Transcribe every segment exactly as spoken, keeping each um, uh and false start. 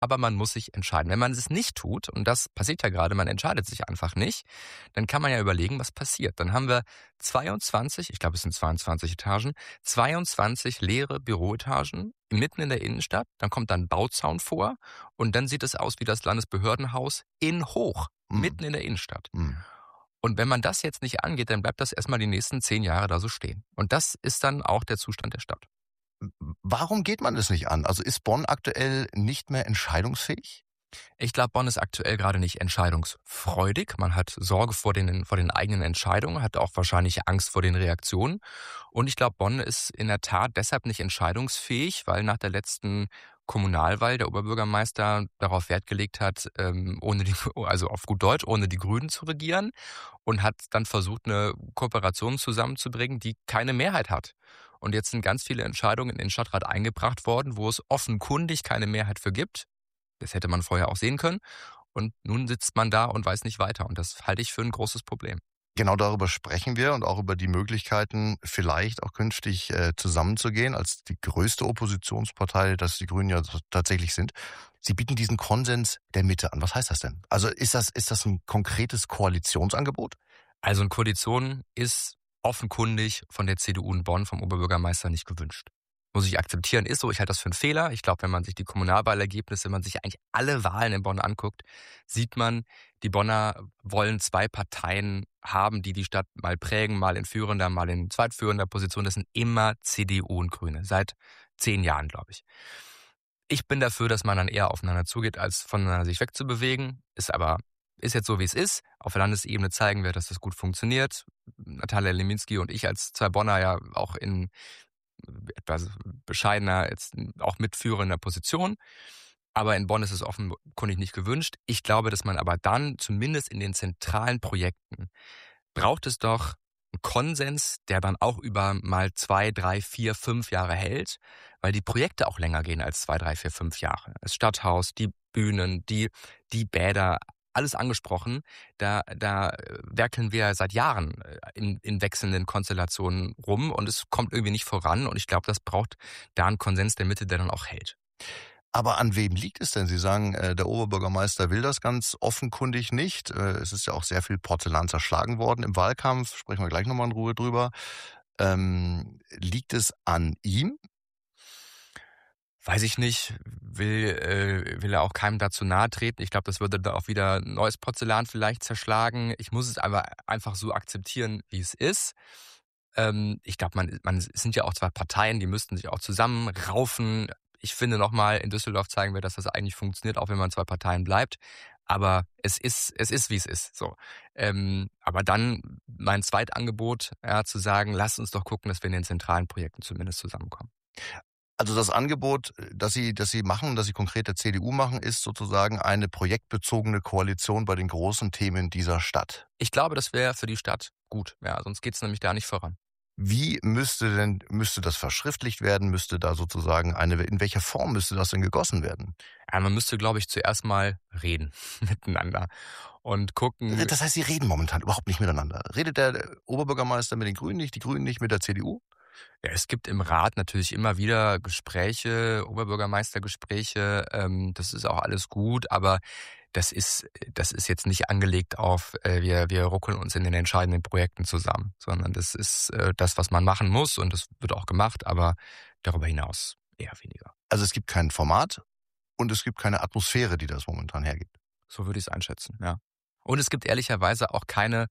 aber man muss sich entscheiden. Wenn man es nicht tut, und das passiert ja gerade, man entscheidet sich einfach nicht, dann kann man ja überlegen, was passiert. Dann haben wir zweiundzwanzig, ich glaube es sind zweiundzwanzig Etagen, zweiundzwanzig leere Büroetagen mitten in der Innenstadt. Dann kommt dann ein Bauzaun vor und dann sieht es aus wie das Landesbehördenhaus in Hoch, Mhm. mitten in der Innenstadt. Mhm. Und wenn man das jetzt nicht angeht, dann bleibt das erstmal die nächsten zehn Jahre da so stehen. Und das ist dann auch der Zustand der Stadt. Warum geht man es nicht an? Also ist Bonn aktuell nicht mehr entscheidungsfähig? Ich glaube, Bonn ist aktuell gerade nicht entscheidungsfreudig. Man hat Sorge vor den, vor den eigenen Entscheidungen, hat auch wahrscheinlich Angst vor den Reaktionen. Und ich glaube, Bonn ist in der Tat deshalb nicht entscheidungsfähig, weil nach der letzten Kommunalwahl der Oberbürgermeister darauf Wert gelegt hat, ähm, ohne die, also auf gut Deutsch, ohne die Grünen zu regieren und hat dann versucht, eine Kooperation zusammenzubringen, die keine Mehrheit hat. Und jetzt sind ganz viele Entscheidungen in den Stadtrat eingebracht worden, wo es offenkundig keine Mehrheit für gibt. Das hätte man vorher auch sehen können. Und nun sitzt man da und weiß nicht weiter. Und das halte ich für ein großes Problem. Genau darüber sprechen wir und auch über die Möglichkeiten, vielleicht auch künftig äh, zusammenzugehen als die größte Oppositionspartei, das die Grünen ja tatsächlich sind. Sie bieten diesen Konsens der Mitte an. Was heißt das denn? Also ist das, ist das ein konkretes Koalitionsangebot? Also eine Koalition ist offenkundig von der C D U in Bonn, vom Oberbürgermeister, nicht gewünscht. Muss ich akzeptieren, ist so. Ich halte das für einen Fehler. Ich glaube, wenn man sich die Kommunalwahlergebnisse, wenn man sich eigentlich alle Wahlen in Bonn anguckt, sieht man, die Bonner wollen zwei Parteien haben, die die Stadt mal prägen, mal in führender, mal in zweitführender Position. Das sind immer C D U und Grüne. Seit zehn Jahren, glaube ich. Ich bin dafür, dass man dann eher aufeinander zugeht, als voneinander sich wegzubewegen. Ist aber, ist jetzt so, wie es ist. Auf der Landesebene zeigen wir, dass das gut funktioniert. Natalia Leminski und ich als zwei Bonner ja auch in etwas bescheidener, jetzt auch mitführender Position. Aber in Bonn ist es offenkundig nicht gewünscht. Ich glaube, dass man aber dann, zumindest in den zentralen Projekten, braucht es doch einen Konsens, der dann auch über mal zwei, drei, vier, fünf Jahre hält, weil die Projekte auch länger gehen als zwei, drei, vier, fünf Jahre. Das Stadthaus, die Bühnen, die, die Bäder, alles angesprochen, da, da werkeln wir seit Jahren in, in wechselnden Konstellationen rum und es kommt irgendwie nicht voran und ich glaube, das braucht da einen Konsens der Mitte, der dann auch hält. Aber an wem liegt es denn? Sie sagen, der Oberbürgermeister will das ganz offenkundig nicht. Es ist ja auch sehr viel Porzellan zerschlagen worden im Wahlkampf, sprechen wir gleich nochmal in Ruhe drüber. Ähm, liegt es an ihm? Weiß ich nicht, will, äh, will er auch keinem dazu nahe treten. Ich glaube, das würde da auch wieder neues Porzellan vielleicht zerschlagen. Ich muss es aber einfach so akzeptieren, wie es ist. Ähm, ich glaube, man, man es sind ja auch zwei Parteien, die müssten sich auch zusammenraufen. Ich finde nochmal, in Düsseldorf zeigen wir, dass das eigentlich funktioniert, auch wenn man zwei Parteien bleibt. Aber es ist, es ist, wie es ist. So. Ähm, aber dann mein Zweitangebot, ja, zu sagen, lasst uns doch gucken, dass wir in den zentralen Projekten zumindest zusammenkommen. Also das Angebot, das Sie, das Sie machen, das Sie konkret der C D U machen, ist sozusagen eine projektbezogene Koalition bei den großen Themen dieser Stadt. Ich glaube, das wäre für die Stadt gut. Ja, sonst geht es nämlich da nicht voran. Wie müsste denn, müsste das verschriftlicht werden? Müsste da sozusagen eine, in welcher Form müsste das denn gegossen werden? Ja, man müsste, glaube ich, zuerst mal reden miteinander und gucken. Das heißt, Sie reden momentan überhaupt nicht miteinander. Redet der Oberbürgermeister mit den Grünen nicht, die Grünen nicht mit der C D U? Ja, es gibt im Rat natürlich immer wieder Gespräche, Oberbürgermeistergespräche. Ähm, das ist auch alles gut, aber das ist, das ist jetzt nicht angelegt auf, äh, wir, wir ruckeln uns in den entscheidenden Projekten zusammen, sondern das ist äh, das, was man machen muss und das wird auch gemacht, aber darüber hinaus eher weniger. Also es gibt kein Format und es gibt keine Atmosphäre, die das momentan hergibt. So würde ich es einschätzen, ja. Und es gibt ehrlicherweise auch keine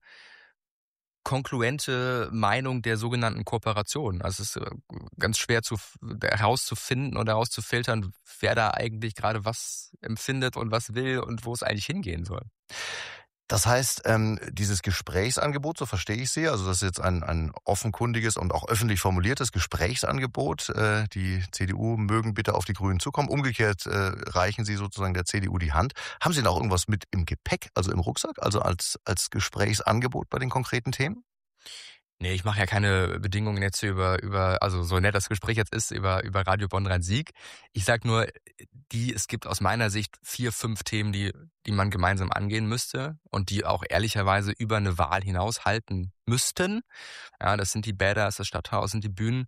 konkluente Meinung der sogenannten Kooperation. Also es ist ganz schwer zu, herauszufinden oder herauszufiltern, wer da eigentlich gerade was empfindet und was will und wo es eigentlich hingehen soll. Das heißt, ähm, dieses Gesprächsangebot, so verstehe ich Sie, also das ist jetzt ein, ein offenkundiges und auch öffentlich formuliertes Gesprächsangebot. Äh, die C D U mögen bitte auf die Grünen zukommen. Umgekehrt äh, reichen Sie sozusagen der C D U die Hand. Haben Sie noch irgendwas mit im Gepäck, also im Rucksack, also als, als Gesprächsangebot bei den konkreten Themen? Nee, ich mache ja keine Bedingungen jetzt hier über, über, also so nett das Gespräch jetzt ist, über, über Radio Bonn-Rhein-Sieg. Ich sag nur, die, es gibt aus meiner Sicht vier, fünf Themen, die, die man gemeinsam angehen müsste und die auch ehrlicherweise über eine Wahl hinaus halten müssten. Ja, das sind die Bäder, das ist das Stadthaus, sind die Bühnen.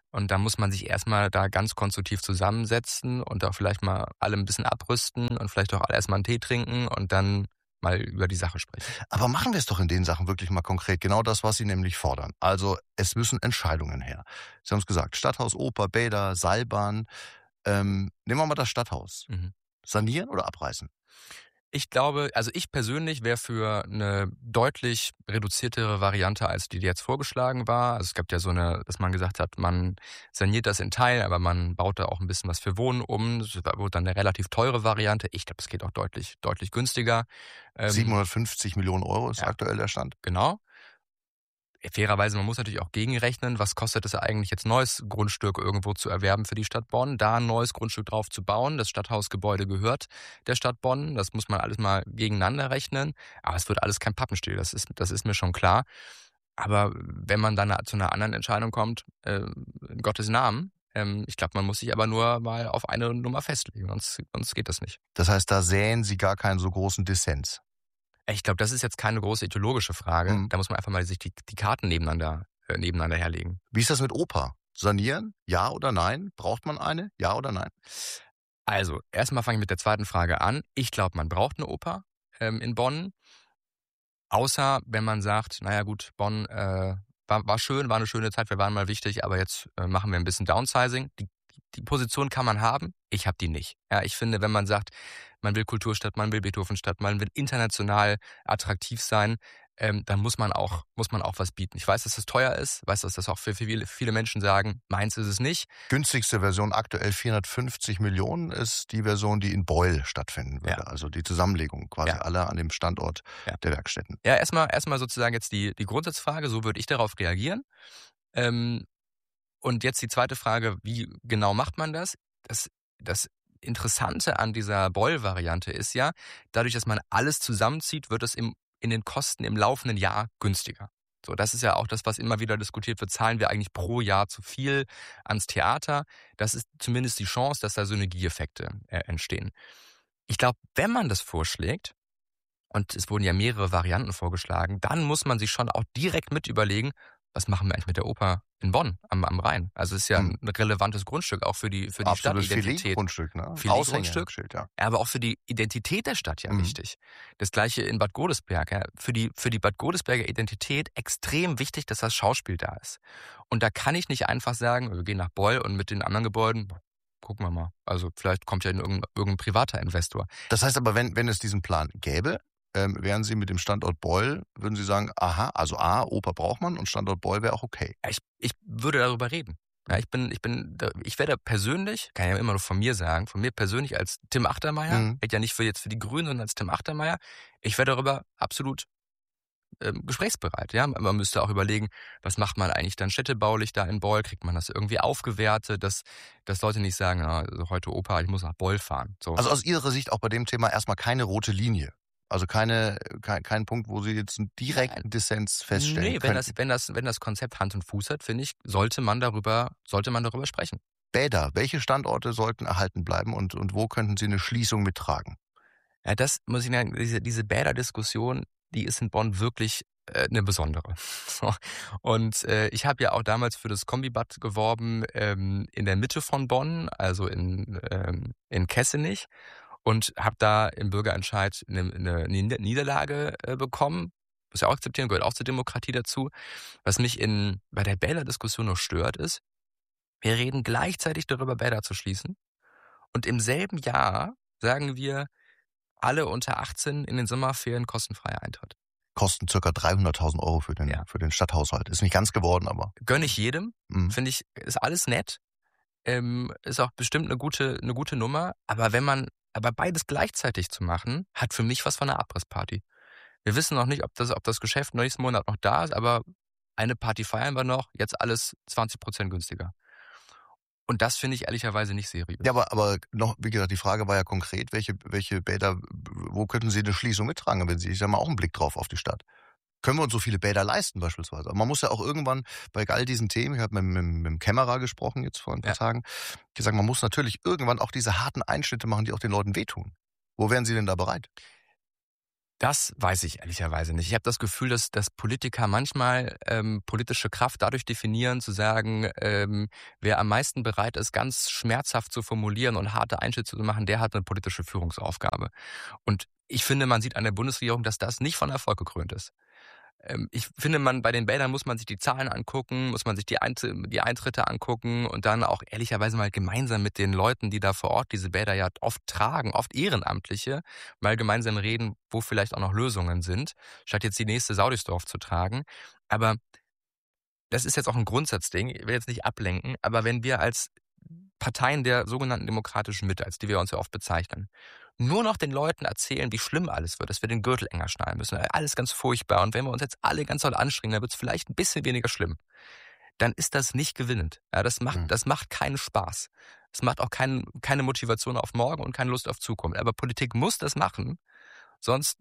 Und da muss man sich erstmal da ganz konstruktiv zusammensetzen und auch vielleicht mal alle ein bisschen abrüsten und vielleicht auch alle erstmal einen Tee trinken und dann mal über die Sache sprechen. Aber machen wir es doch in den Sachen wirklich mal konkret. Genau das, was Sie nämlich fordern. Also es müssen Entscheidungen her. Sie haben es gesagt, Stadthaus, Oper, Bäder, Seilbahn. Ähm, nehmen wir mal das Stadthaus. Mhm. Sanieren oder abreißen? Ich glaube, also ich persönlich wäre für eine deutlich reduziertere Variante, als die, die jetzt vorgeschlagen war. Also es gab ja so eine, dass man gesagt hat, man saniert das in Teilen, aber man baut da auch ein bisschen was für Wohnen um. Das wurde dann eine relativ teure Variante. Ich glaube, es geht auch deutlich, deutlich günstiger. Ähm, siebenhundertfünfzig Millionen Euro ist ja. aktuell der Stand. Genau. Fairerweise, man muss natürlich auch gegenrechnen, was kostet es eigentlich jetzt, neues Grundstück irgendwo zu erwerben für die Stadt Bonn, da ein neues Grundstück drauf zu bauen. Das Stadthausgebäude gehört der Stadt Bonn, das muss man alles mal gegeneinander rechnen. Aber es wird alles kein Pappenstiel, das ist, das ist mir schon klar. Aber wenn man dann zu einer anderen Entscheidung kommt, äh, in Gottes Namen, ähm, ich glaube, man muss sich aber nur mal auf eine Nummer festlegen, sonst, sonst geht das nicht. Das heißt, da säen Sie gar keinen so großen Dissens. Ich glaube, das ist jetzt keine große ideologische Frage. Mhm. Da muss man einfach mal sich die, die Karten nebeneinander, äh, nebeneinander herlegen. Wie ist das mit Oper? Sanieren? Ja oder nein? Braucht man eine? Ja oder nein? Also, erstmal fange ich mit der zweiten Frage an. Ich glaube, man braucht eine Oper ähm, in Bonn. Außer, wenn man sagt, naja gut, Bonn äh, war, war schön, war eine schöne Zeit, wir waren mal wichtig, aber jetzt äh, machen wir ein bisschen Downsizing. Die, die Position kann man haben, ich habe die nicht. Ja, ich finde, wenn man sagt, man will Kulturstadt, man will Beethovenstadt, man will international attraktiv sein, ähm, dann muss man auch muss man auch was bieten. Ich weiß, dass das teuer ist, weiß, dass das auch für viele, viele Menschen sagen, meins ist es nicht. Günstigste Version aktuell vierhundertfünfzig Millionen ist die Version, die in Beul stattfinden würde. Ja. Also die Zusammenlegung quasi Ja. alle an dem Standort Ja. der Werkstätten. Ja, erstmal erstmal sozusagen jetzt die, die Grundsatzfrage, so würde ich darauf reagieren. Ähm, und jetzt die zweite Frage, wie genau macht man das? Das, das Interessante an dieser Beul-Variante ist ja, dadurch, dass man alles zusammenzieht, wird es im, in den Kosten im laufenden Jahr günstiger. So, das ist ja auch das, was immer wieder diskutiert wird. Zahlen wir eigentlich pro Jahr zu viel ans Theater? Das ist zumindest die Chance, dass da Synergieeffekte äh, entstehen. Ich glaube, wenn man das vorschlägt, und es wurden ja mehrere Varianten vorgeschlagen, dann muss man sich schon auch direkt mit überlegen, was machen wir eigentlich mit der Oper in Bonn am, am Rhein? Also es ist ja Hm. ein relevantes Grundstück, auch für die, für die Absolutes Stadtidentität. Filetgrundstück, ne? Filetgrundstück. Aushängeschild, ja. Aber auch für die Identität der Stadt ja Mhm. wichtig. Das gleiche in Bad Godesberg. Ja. Für die, für die Bad Godesberger Identität extrem wichtig, dass das Schauspiel da ist. Und da kann ich nicht einfach sagen, wir gehen nach Beul und mit den anderen Gebäuden, gucken wir mal. Also vielleicht kommt ja irgendein, irgendein privater Investor. Das heißt aber, wenn, wenn es diesen Plan gäbe, ähm, wären Sie mit dem Standort Beul, würden Sie sagen, aha, also A, Oper braucht man und Standort Beul wäre auch okay. Ich, ich würde darüber reden. Ja, ich bin, ich bin, ich werde persönlich, kann ich ja immer nur von mir sagen, von mir persönlich als Tim Achtermeier, Mhm. red ja nicht für jetzt für die Grünen, sondern als Tim Achtermeier, ich wäre darüber absolut ähm, gesprächsbereit. Ja, man müsste auch überlegen, was macht man eigentlich dann städtebaulich da in Beul? Kriegt man das irgendwie aufgewertet, dass, dass Leute nicht sagen, ah, also heute Oper, ich muss nach Beul fahren. So. Also aus Ihrer Sicht auch bei dem Thema erstmal keine rote Linie. Also keine, kein, kein Punkt, wo Sie jetzt einen direkten Dissens feststellen Nee, wenn können. das, wenn das, wenn das Konzept Hand und Fuß hat, finde ich, sollte man darüber, sollte man darüber sprechen. Bäder, welche Standorte sollten erhalten bleiben und, und wo könnten Sie eine Schließung mittragen? Ja, das muss ich sagen, diese, diese Bäder-Diskussion, die ist in Bonn wirklich äh, eine besondere. So. Und äh, ich habe ja auch damals für das Kombibad geworben ähm, in der Mitte von Bonn, also in, ähm, in Kessenich. Und habe da im Bürgerentscheid eine, eine Niederlage äh, bekommen. Muss ja auch akzeptieren, gehört auch zur Demokratie dazu. Was mich in, bei der Bäder-Diskussion noch stört, ist, wir reden gleichzeitig darüber, Bäder zu schließen. Und im selben Jahr sagen wir, alle unter achtzehn in den Sommerferien kostenfreier Eintritt. Kosten circa dreihunderttausend Euro für den, Ja. für den Stadthaushalt. Ist nicht ganz geworden, aber. Gönne ich jedem, Mhm. finde ich, ist alles nett. Ähm, ist auch bestimmt eine gute, eine gute Nummer. Aber wenn man, aber beides gleichzeitig zu machen, hat für mich was von einer Abrissparty. Wir wissen noch nicht, ob das, ob das Geschäft nächsten Monat noch da ist, aber eine Party feiern wir noch, jetzt alles zwanzig Prozent günstiger. Und das finde ich ehrlicherweise nicht seriös. Ja, aber, aber noch, wie gesagt, die Frage war ja konkret, welche, welche Bäder, wo könnten Sie eine Schließung mittragen, wenn Sie, ich sag mal, auch einen Blick drauf auf die Stadt. Können wir uns so viele Bäder leisten beispielsweise? Aber man muss ja auch irgendwann bei all diesen Themen, ich habe mit, mit, mit dem Kämmerer gesprochen jetzt vor ein paar Ja. Tagen, gesagt, man muss natürlich irgendwann auch diese harten Einschnitte machen, die auch den Leuten wehtun. Wo wären Sie denn da bereit? Das weiß ich ehrlicherweise nicht. Ich habe das Gefühl, dass, dass Politiker manchmal ähm, politische Kraft dadurch definieren, zu sagen, ähm, wer am meisten bereit ist, ganz schmerzhaft zu formulieren und harte Einschätzungen zu machen, der hat eine politische Führungsaufgabe. Und ich finde, man sieht an der Bundesregierung, dass das nicht von Erfolg gekrönt ist. Ähm, ich finde, man bei den Bädern muss man sich die Zahlen angucken, muss man sich die, Eint- die Eintritte angucken und dann auch ehrlicherweise mal gemeinsam mit den Leuten, die da vor Ort diese Bäder ja oft tragen, oft Ehrenamtliche, mal gemeinsam reden, wo vielleicht auch noch Lösungen sind, statt jetzt die nächste Sau durchs Dorf zu tragen. Aber das ist jetzt auch ein Grundsatzding, ich will jetzt nicht ablenken, aber wenn wir als Parteien der sogenannten demokratischen Mitte, als die wir uns ja oft bezeichnen, nur noch den Leuten erzählen, wie schlimm alles wird, dass wir den Gürtel enger schnallen müssen, alles ganz furchtbar. Und wenn wir uns jetzt alle ganz doll anstrengen, dann wird es vielleicht ein bisschen weniger schlimm. Dann ist das nicht gewinnend. Ja, das macht, Mhm. das macht keinen Spaß. Es macht auch kein, keine Motivation auf morgen und keine Lust auf Zukunft. Aber Politik muss das machen, sonst,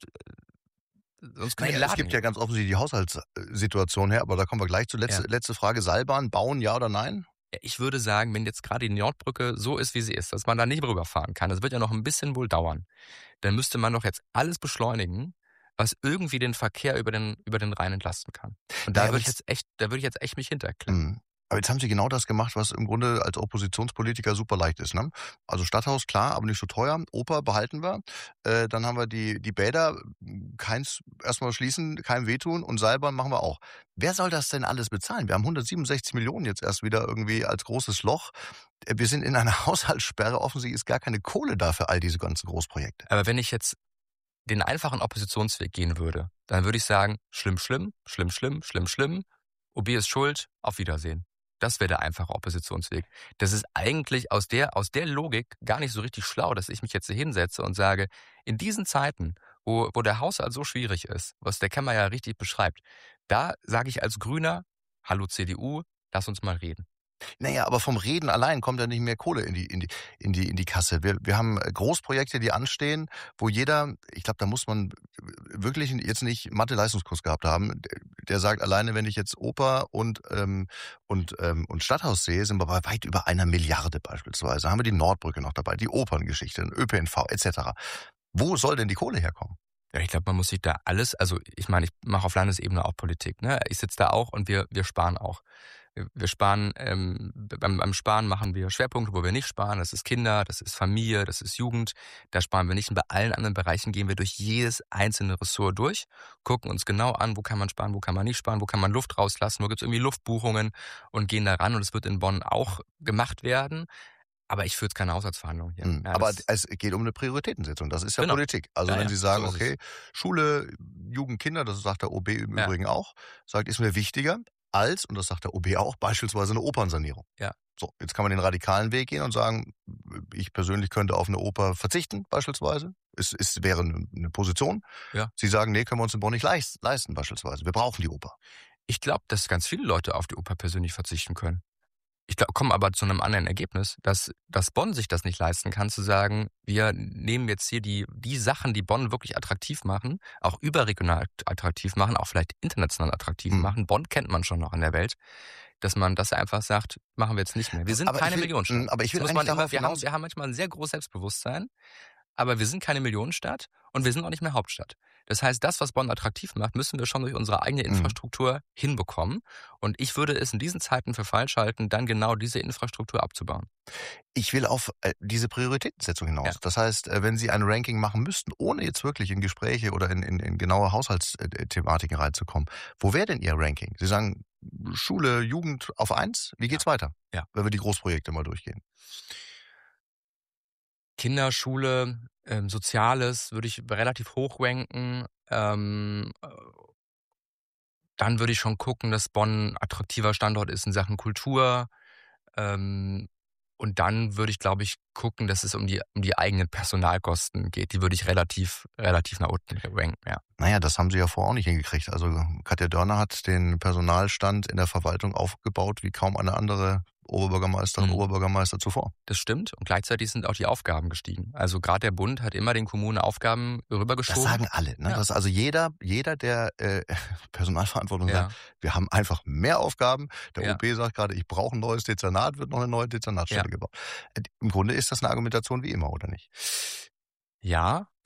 sonst können wir den Naja, es Laden gibt hier. ja ganz offensichtlich die Haushaltssituation her, aber da kommen wir gleich zur letzte, Ja. letzte Frage. Seilbahn bauen, ja oder nein? Ich würde sagen, wenn jetzt gerade die Nordbrücke so ist, wie sie ist, dass man da nicht rüberfahren kann, das wird ja noch ein bisschen wohl dauern, dann müsste man doch jetzt alles beschleunigen, was irgendwie den Verkehr über den, über den Rhein entlasten kann. Und da Naja, aber würde ich jetzt- jetzt echt, da würde ich jetzt echt mich hinterklemmen. Mhm. Aber jetzt haben Sie genau das gemacht, was im Grunde als Oppositionspolitiker super leicht ist. Ne? Also Stadthaus, klar, aber nicht so teuer. Oper behalten wir. Äh, dann haben wir die, die Bäder, keins erstmal schließen, keinem wehtun und Seilbahn machen wir auch. Wer soll das denn alles bezahlen? Wir haben hundertsiebenundsechzig Millionen jetzt erst wieder irgendwie als großes Loch. Äh, Wir sind in einer Haushaltssperre. Offensichtlich ist gar keine Kohle da für all diese ganzen Großprojekte. Aber wenn ich jetzt den einfachen Oppositionsweg gehen würde, dann würde ich sagen, schlimm, schlimm, schlimm, schlimm, schlimm, schlimm, O B ist schuld, auf Wiedersehen. Das wäre der einfache Oppositionsweg. Das ist eigentlich aus der, aus der Logik gar nicht so richtig schlau, dass ich mich jetzt hier hinsetze und sage, in diesen Zeiten, wo, wo der Haushalt so schwierig ist, was der Kemmer ja richtig beschreibt, da sage ich als Grüner, hallo C D U, lass uns mal reden. Naja, aber vom Reden allein kommt ja nicht mehr Kohle in die, in die, in die, in die Kasse. Wir, wir haben Großprojekte, die anstehen, wo jeder, ich glaube, da muss man wirklich jetzt nicht Mathe-Leistungskurs gehabt haben, der sagt, alleine wenn ich jetzt Oper und, ähm, und, ähm, und Stadthaus sehe, sind wir bei weit über einer Milliarde beispielsweise. Haben wir die Nordbrücke noch dabei, die Operngeschichte, den Ö P N V et cetera. Wo soll denn die Kohle herkommen? Ja, ich glaube, man muss sich da alles, also ich meine, ich mache auf Landesebene auch Politik, ne? Ich sitze da auch und wir, wir sparen auch. Wir, wir sparen, ähm, beim, beim Sparen machen wir Schwerpunkte, wo wir nicht sparen. Das ist Kinder, das ist Familie, das ist Jugend. Da sparen wir nicht. Und bei allen anderen Bereichen gehen wir durch jedes einzelne Ressort durch, gucken uns genau an, wo kann man sparen, wo kann man nicht sparen, wo kann man Luft rauslassen, wo gibt es irgendwie Luftbuchungen und gehen da ran. Und es wird in Bonn auch gemacht werden. Aber ich führe jetzt keine Haushaltsverhandlungen hier. Mhm. Ja, Aber das- es geht um eine Prioritätensetzung. Das ist ja Genau. Politik. Also Ja, wenn ja, Sie sagen, so ist okay, Schule, Jugend, Kinder, das sagt der O B im Ja. Übrigen auch, sagt, ist mir wichtiger als, und das sagt der O B auch, beispielsweise eine Opernsanierung. Ja. So, jetzt kann man den radikalen Weg gehen und sagen, ich persönlich könnte auf eine Oper verzichten, beispielsweise. Es, es wäre eine eine Position. Ja. Sie sagen, nee, können wir uns in Bonn nicht leist, leisten, beispielsweise. Wir brauchen die Oper. Ich glaube, dass ganz viele Leute auf die Oper persönlich verzichten können. Ich glaube, komme aber zu einem anderen Ergebnis, dass, dass Bonn sich das nicht leisten kann, zu sagen, wir nehmen jetzt hier die, die Sachen, die Bonn wirklich attraktiv machen, auch überregional attraktiv machen, auch vielleicht international attraktiv Mhm. machen. Bonn kennt man schon noch in der Welt, dass man das einfach sagt, machen wir jetzt nicht mehr. Wir sind Aber ich keine will- Millionenstadt. mh, aber ich will Das muss eigentlich man immer, darauf wir, haben, hinaus- wir haben manchmal ein sehr großes Selbstbewusstsein, aber wir sind keine Millionenstadt und wir sind auch nicht mehr Hauptstadt. Das heißt, das, was Bonn attraktiv macht, müssen wir schon durch unsere eigene Mhm. Infrastruktur hinbekommen. Und ich würde es in diesen Zeiten für falsch halten, dann genau diese Infrastruktur abzubauen. Ich will auf äh, diese Prioritätensetzung hinaus. Ja. Das heißt, äh, wenn Sie ein Ranking machen müssten, ohne jetzt wirklich in Gespräche oder in, in, in genaue Haushaltsthematiken reinzukommen, wo wäre denn Ihr Ranking? Sie sagen, Schule, Jugend auf eins, wie geht's weiter? Ja. Wenn wir die Großprojekte mal durchgehen. Kinder, Schule, ähm, Soziales würde ich relativ hoch ranken. Ähm, äh, dann würde ich schon gucken, dass Bonn ein attraktiver Standort ist in Sachen Kultur. Ähm, und dann würde ich, glaube ich, gucken, dass es um die, um die eigenen Personalkosten geht. Die würde ich relativ, relativ nach unten ranken, ja. Naja, das haben Sie ja vorher auch nicht hingekriegt. Also Katja Dörner hat den Personalstand in der Verwaltung aufgebaut wie kaum eine andere Oberbürgermeisterin, Mhm. Oberbürgermeister zuvor. Das stimmt. Und gleichzeitig sind auch die Aufgaben gestiegen. Also gerade der Bund hat immer den Kommunen Aufgaben rübergeschoben. Das sagen alle. Ne? Ja. Das also jeder, jeder, der äh, Personalverantwortung Ja. sagt, wir haben einfach mehr Aufgaben. Der Ja. O B sagt gerade, ich brauche ein neues Dezernat, wird noch eine neue Dezernatsstelle Ja. gebaut. Äh, Im Grunde ist das eine Argumentation wie immer, oder nicht? Ja,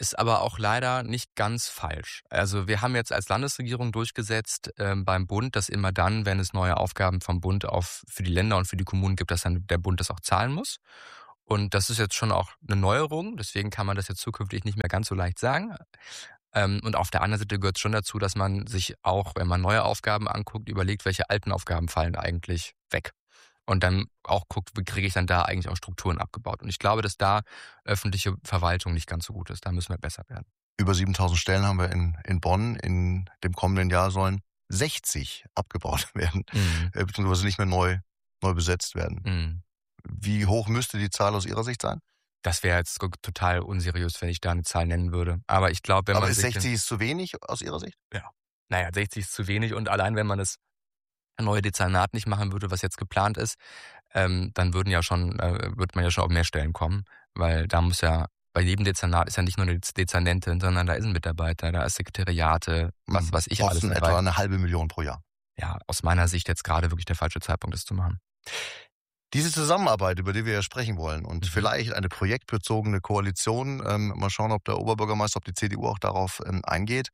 ist aber auch leider nicht ganz falsch. Also wir haben jetzt als Landesregierung durchgesetzt ähm, beim Bund, dass immer dann, wenn es neue Aufgaben vom Bund auf für die Länder und für die Kommunen gibt, dass dann der Bund das auch zahlen muss. Und das ist jetzt schon auch eine Neuerung, deswegen kann man das jetzt zukünftig nicht mehr ganz so leicht sagen. Ähm, und auf der anderen Seite gehört es schon dazu, dass man sich auch, wenn man neue Aufgaben anguckt, überlegt, welche alten Aufgaben fallen eigentlich weg. Und dann auch guckt, wie kriege ich dann da eigentlich auch Strukturen abgebaut. Und ich glaube, dass da öffentliche Verwaltung nicht ganz so gut ist. Da müssen wir besser werden. Über siebentausend Stellen haben wir in, in Bonn. In dem kommenden Jahr sollen sechzig abgebaut werden, Mhm. äh, beziehungsweise nicht mehr neu, neu besetzt werden. Mhm. Wie hoch müsste die Zahl aus Ihrer Sicht sein? Das wäre jetzt total unseriös, wenn ich da eine Zahl nennen würde. Aber ich glaube, wenn Aber man ist sich sechzig ist zu wenig aus Ihrer Sicht? ja, naja, sechzig ist zu wenig und allein wenn man das neue Dezernat nicht machen würde, was jetzt geplant ist, ähm, dann würden ja schon, äh, wird man ja schon auf mehr Stellen kommen, weil da muss ja bei jedem Dezernat ist ja nicht nur eine Dezernentin, sondern da ist ein Mitarbeiter, da ist Sekretariate, was was ich alles Kosten dabei. etwa eine halbe Million pro Jahr. Ja, aus meiner Sicht jetzt gerade wirklich der falsche Zeitpunkt, das zu machen. Diese Zusammenarbeit, über die wir ja sprechen wollen und Mhm. vielleicht eine projektbezogene Koalition, ähm, mal schauen, ob der Oberbürgermeister, ob die C D U auch darauf ähm, eingeht.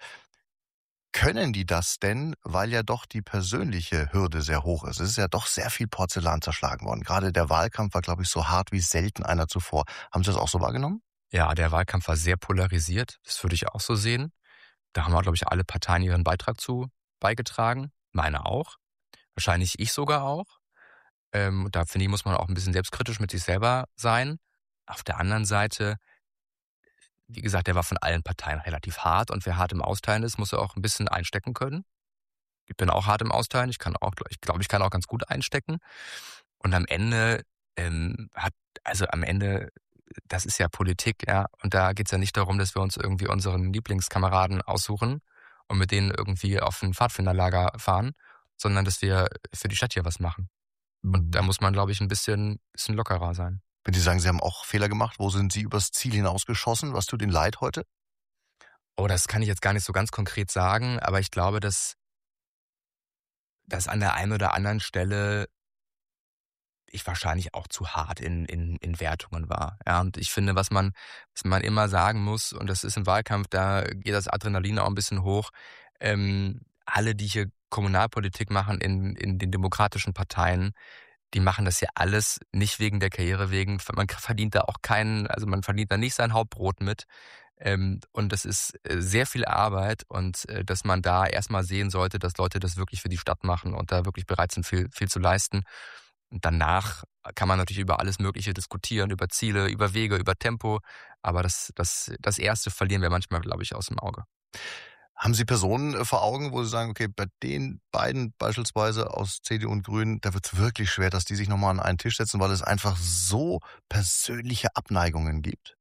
Können die das denn, weil ja doch die persönliche Hürde sehr hoch ist? Es ist ja doch sehr viel Porzellan zerschlagen worden. Gerade der Wahlkampf war, glaube ich, so hart wie selten einer zuvor. Haben Sie das auch so wahrgenommen? Ja, der Wahlkampf war sehr polarisiert, das würde ich auch so sehen. Da haben auch, glaube ich, alle Parteien ihren Beitrag zu beigetragen. Meine auch. Wahrscheinlich ich sogar auch. Ähm, da finde ich, muss man auch ein bisschen selbstkritisch mit sich selber sein. Auf der anderen Seite, wie gesagt, der war von allen Parteien relativ hart und wer hart im Austeilen ist, muss er auch ein bisschen einstecken können. Ich bin auch hart im Austeilen, ich kann auch, ich glaube, ich kann auch ganz gut einstecken. Und am Ende ähm, hat, also am Ende, das ist ja Politik, ja, und da geht's ja nicht darum, dass wir uns irgendwie unseren Lieblingskameraden aussuchen und mit denen irgendwie auf ein Pfadfinderlager fahren, sondern dass wir für die Stadt hier was machen. Und da muss man, glaube ich, ein bisschen, bisschen lockerer sein. Wenn Sie sagen, Sie haben auch Fehler gemacht, wo sind Sie übers Ziel hinausgeschossen? Was tut Ihnen leid heute? Oh, das kann ich jetzt gar nicht so ganz konkret sagen, aber ich glaube, dass, dass an der einen oder anderen Stelle ich wahrscheinlich auch zu hart in, in, in Wertungen war. Ja, und ich finde, was man, was man immer sagen muss, und das ist im Wahlkampf, da geht das Adrenalin auch ein bisschen hoch, ähm, alle, die hier Kommunalpolitik machen in, in den demokratischen Parteien, die machen das ja alles nicht wegen der Karriere wegen. Man verdient da auch keinen, also man verdient da nicht sein Hauptbrot mit. Ähm, und das ist äh, sehr viel Arbeit und äh, dass man da erstmal sehen sollte, dass Leute das wirklich für die Stadt machen und da wirklich bereit sind, viel, viel zu leisten. Und danach kann man natürlich über alles Mögliche diskutieren, über Ziele, über Wege, über Tempo. Aber das, das, das Erste verlieren wir manchmal, glaube ich, aus dem Auge. Haben Sie Personen äh, vor Augen, wo Sie sagen, okay, bei den beiden beispielsweise aus C D U und Grünen, da wird es wirklich schwer, dass die sich nochmal an einen Tisch setzen, weil es einfach so persönliche Abneigungen gibt?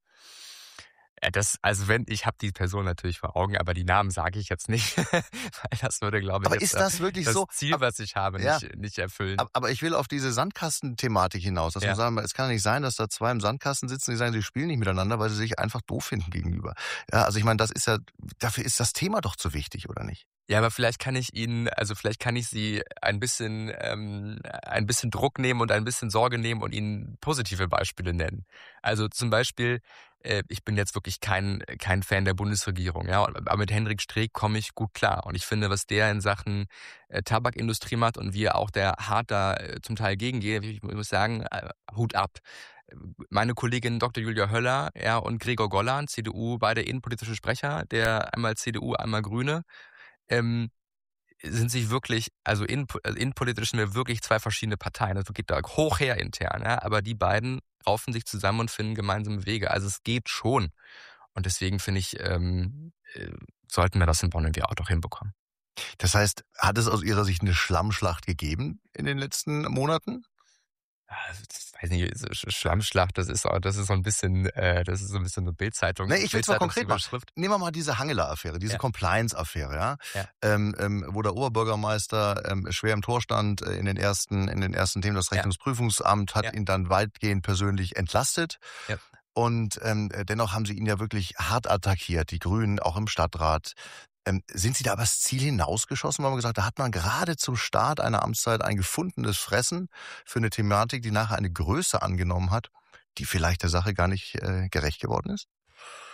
Ja, das, also wenn, ich habe die Person natürlich vor Augen, aber die Namen sage ich jetzt nicht, weil das würde, glaube ich, Aber jetzt ist das wirklich das so? Ziel, Ab- was ich habe, Ja. nicht, nicht erfüllen. Ab- Aber ich will auf diese Sandkastenthematik hinaus, dass Ja. man sagen, es kann ja nicht sein, dass da zwei im Sandkasten sitzen, die sagen, sie spielen nicht miteinander, weil sie sich einfach doof finden gegenüber. Ja, also ich meine, das ist ja, dafür ist das Thema doch zu wichtig, oder nicht? Ja, aber vielleicht kann ich Ihnen, also vielleicht kann ich Sie ein bisschen, ähm, ein bisschen Druck nehmen und ein bisschen Sorge nehmen und Ihnen positive Beispiele nennen. Also zum Beispiel, äh, ich bin jetzt wirklich kein, kein Fan der Bundesregierung, ja, aber mit Hendrik Streeck komme ich gut klar. Und ich finde, was der in Sachen äh, Tabakindustrie macht und wie er auch der hart da äh, zum Teil gegengeht, ich muss sagen, äh, Hut ab. Meine Kollegin Doktor Julia Höller, ja, und Gregor Golland, C D U, beide innenpolitische Sprecher, der einmal C D U, einmal Grüne, ähm, sind sich wirklich, also in, also innenpolitisch sind wir wirklich zwei verschiedene Parteien. Das geht da hoch her intern, ja, aber die beiden raufen sich zusammen und finden gemeinsame Wege. Also es geht schon. Und deswegen finde ich, ähm, äh, sollten wir das in Bonn irgendwie auch doch hinbekommen. Das heißt, hat es aus Ihrer Sicht eine Schlammschlacht gegeben in den letzten Monaten? Also, das weiß nicht, so Sch- Schlammschlacht, das ist, auch- das ist so ein bisschen, äh, das ist so ein bisschen eine Bildzeitung. Nee, ich will's mal konkret machen. Bildzeitungsüberschrift. Nehmen wir mal diese Hangela-Affäre, diese Ja. Compliance-Affäre, ja, Ja. Ähm, ähm, wo der Oberbürgermeister ähm, schwer im Tor stand äh, in den ersten, in den ersten Themen. Das Ja. Rechnungsprüfungsamt hat Ja. ihn dann weitgehend persönlich entlastet. Ja. Und ähm, dennoch haben sie ihn ja wirklich hart attackiert, die Grünen, auch im Stadtrat. Ähm, sind Sie da übers Ziel hinausgeschossen? Weil man gesagt, da hat man gerade zum Start einer Amtszeit ein gefundenes Fressen für eine Thematik, die nachher eine Größe angenommen hat, die vielleicht der Sache gar nicht äh, gerecht geworden ist?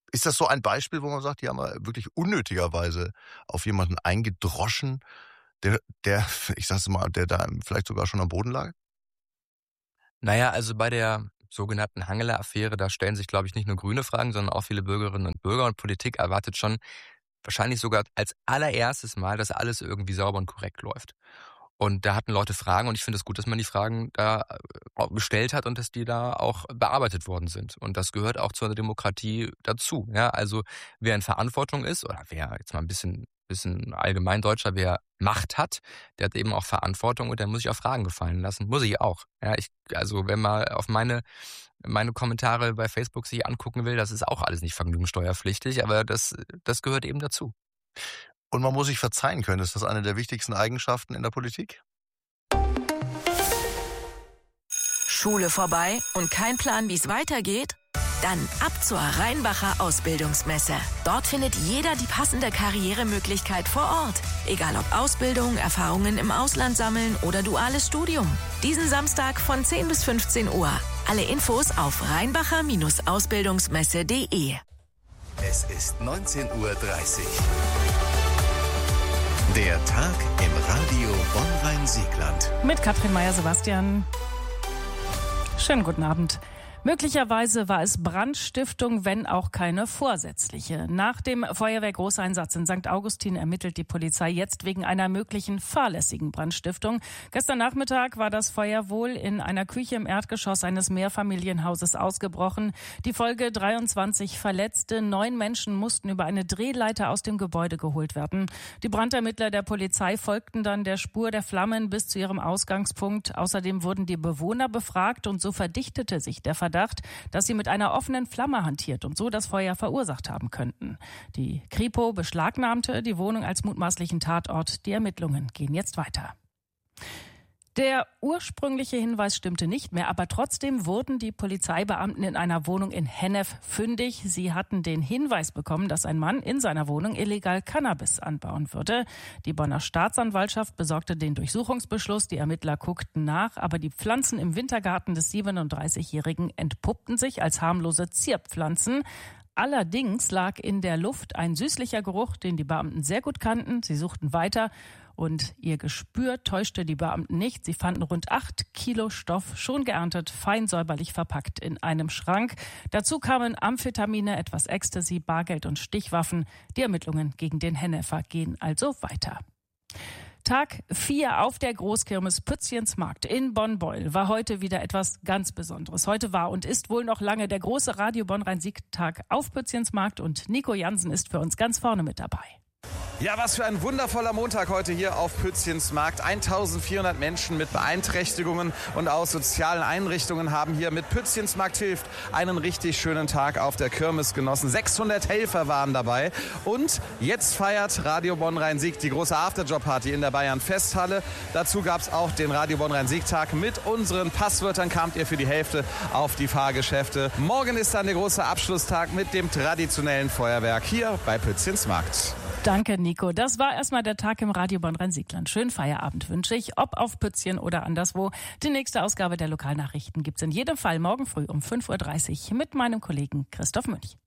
Ist das so ein Beispiel, wo man sagt, die haben wir wirklich unnötigerweise auf jemanden eingedroschen, der, der, ich sag's mal, der da vielleicht sogar schon am Boden lag? Naja, also bei der sogenannten Hangele-Affäre, da stellen sich, glaube ich, nicht nur grüne Fragen, sondern auch viele Bürgerinnen und Bürger. Und Politik erwartet schon wahrscheinlich sogar als allererstes Mal, dass alles irgendwie sauber und korrekt läuft. Und da hatten Leute Fragen und ich finde es gut, dass man die Fragen da gestellt hat und dass die da auch bearbeitet worden sind. Und das gehört auch zu einer Demokratie dazu. Ja, also wer in Verantwortung ist oder wer jetzt mal ein bisschen, bisschen allgemein Deutscher, wer Macht hat, der hat eben auch Verantwortung und der muss sich auch Fragen gefallen lassen. Muss ich auch. Ja, ich, also wenn man auf meine meine Kommentare bei Facebook sich angucken will, das ist auch alles nicht vergnügungssteuerpflichtig, aber das, das gehört eben dazu. Und man muss sich verzeihen können. Ist das eine der wichtigsten Eigenschaften in der Politik? Schule vorbei und kein Plan, wie es weitergeht? Dann ab zur Rheinbacher Ausbildungsmesse. Dort findet jeder die passende Karrieremöglichkeit vor Ort. Egal ob Ausbildung, Erfahrungen im Ausland sammeln oder duales Studium. Diesen Samstag von zehn bis fünfzehn Uhr. Alle Infos auf rheinbacher Ausbildungsmesse punkt de. Es ist neunzehn Uhr dreißig. Der Tag im Radio Bonn-Rhein-Siegland. Mit Katrin Meyer-Sebastian. Schönen guten Abend. Möglicherweise war es Brandstiftung, wenn auch keine vorsätzliche. Nach dem Feuerwehrgroßeinsatz in Sankt Augustin ermittelt die Polizei jetzt wegen einer möglichen fahrlässigen Brandstiftung. Gestern Nachmittag war das Feuer wohl in einer Küche im Erdgeschoss eines Mehrfamilienhauses ausgebrochen. Die Folge: dreiundzwanzig Verletzte, neun Menschen mussten über eine Drehleiter aus dem Gebäude geholt werden. Die Brandermittler der Polizei folgten dann der Spur der Flammen bis zu ihrem Ausgangspunkt. Außerdem wurden die Bewohner befragt und so verdichtete sich der Verdacht, dass sie mit einer offenen Flamme hantiert und so das Feuer verursacht haben könnten. Die Kripo beschlagnahmte die Wohnung als mutmaßlichen Tatort. Die Ermittlungen gehen jetzt weiter. Der ursprüngliche Hinweis stimmte nicht mehr, aber trotzdem wurden die Polizeibeamten in einer Wohnung in Hennef fündig. Sie hatten den Hinweis bekommen, dass ein Mann in seiner Wohnung illegal Cannabis anbauen würde. Die Bonner Staatsanwaltschaft besorgte den Durchsuchungsbeschluss. Die Ermittler guckten nach, aber die Pflanzen im Wintergarten des siebenunddreißigjährigen entpuppten sich als harmlose Zierpflanzen. Allerdings lag in der Luft ein süßlicher Geruch, den die Beamten sehr gut kannten. Sie suchten weiter. Und ihr Gespür täuschte die Beamten nicht. Sie fanden rund acht Kilo Stoff, schon geerntet, fein säuberlich verpackt in einem Schrank. Dazu kamen Amphetamine, etwas Ecstasy, Bargeld und Stichwaffen. Die Ermittlungen gegen den Hennefer gehen also weiter. Tag vier auf der Großkirmes Pützchensmarkt in Bonn-Beuel war heute wieder etwas ganz Besonderes. Heute war und ist wohl noch lange der große Radio Bonn-Rhein-Sieg-Tag auf Pützchensmarkt und Nico Jansen ist für uns ganz vorne mit dabei. Ja, was für ein wundervoller Montag heute hier auf Pützchensmarkt. eintausendvierhundert Menschen mit Beeinträchtigungen und aus sozialen Einrichtungen haben hier mit Pützchensmarkt hilft einen richtig schönen Tag auf der Kirmes genossen. sechshundert Helfer waren dabei und jetzt feiert Radio Bonn-Rhein-Sieg die große Afterjob-Party in der Bayern-Festhalle. Dazu gab es auch den Radio Bonn-Rhein-Sieg-Tag. Mit unseren Passwörtern kamt ihr für die Hälfte auf die Fahrgeschäfte. Morgen ist dann der große Abschlusstag mit dem traditionellen Feuerwerk hier bei Pützchensmarkt. Danke, Nico. Das war erstmal der Tag im Radio Bonn-Rhein-Siegland. Schönen Feierabend wünsche ich, ob auf Pützchen oder anderswo. Die nächste Ausgabe der Lokalnachrichten gibt's in jedem Fall morgen früh um fünf Uhr dreißig mit meinem Kollegen Christoph Münch.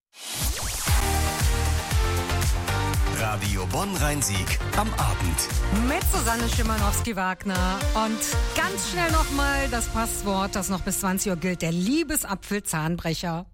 Radio Bonn-Rhein-Sieg am Abend. Mit Susanne Schimanowski-Wagner. Und ganz schnell nochmal das Passwort, das noch bis zwanzig Uhr gilt. Der Liebesapfel-Zahnbrecher.